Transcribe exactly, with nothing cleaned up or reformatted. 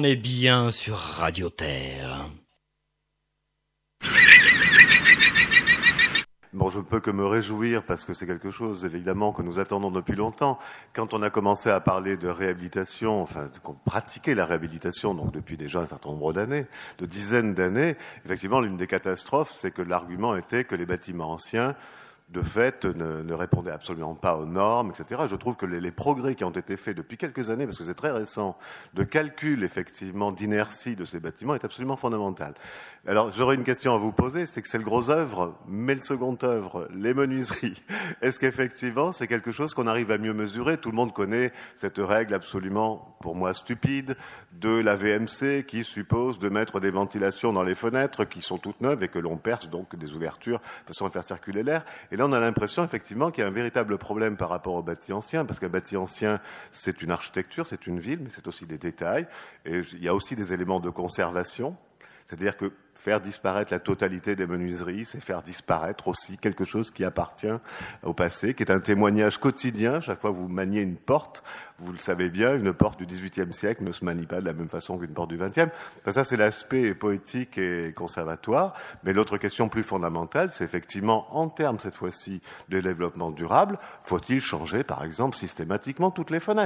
on est bien sur Radio Terre. Bon, je ne peux que me réjouir parce que c'est quelque chose, évidemment, que nous attendons depuis longtemps. Quand on a commencé à parler de réhabilitation, enfin, qu'on pratiquait la réhabilitation, donc depuis déjà un certain nombre d'années, de dizaines d'années, effectivement, l'une des catastrophes, c'est que l'argument était que les bâtiments anciens, de fait, ne, ne répondaient absolument pas aux normes, et cetera. Je trouve que les, les progrès qui ont été faits depuis quelques années, parce que c'est très récent, de calcul, effectivement, d'inertie de ces bâtiments est absolument fondamental. Alors, j'aurais une question à vous poser, c'est que c'est le gros œuvre, mais le second œuvre, les menuiseries. Est-ce qu'effectivement, c'est quelque chose qu'on arrive à mieux mesurer? Tout le monde connaît cette règle absolument, pour moi, stupide, de la V M C qui suppose de mettre des ventilations dans les fenêtres qui sont toutes neuves et que l'on perce donc des ouvertures de façon à faire circuler l'air. Et là, on a l'impression, effectivement, qu'il y a un véritable problème par rapport au bâti ancien, parce qu'un bâti ancien, c'est une architecture, c'est une ville, mais c'est aussi des détails. Et il y a aussi des éléments de conservation. C'est-à-dire que faire disparaître la totalité des menuiseries, c'est faire disparaître aussi quelque chose qui appartient au passé, qui est un témoignage quotidien. Chaque fois que vous maniez une porte, vous le savez bien, une porte du dix-huitième siècle ne se manie pas de la même façon qu'une porte du vingtième. Enfin, ça, c'est l'aspect poétique et conservatoire. Mais l'autre question plus fondamentale, c'est effectivement, en termes, cette fois-ci, de développement durable, faut-il changer, par exemple, systématiquement toutes les fenêtres ?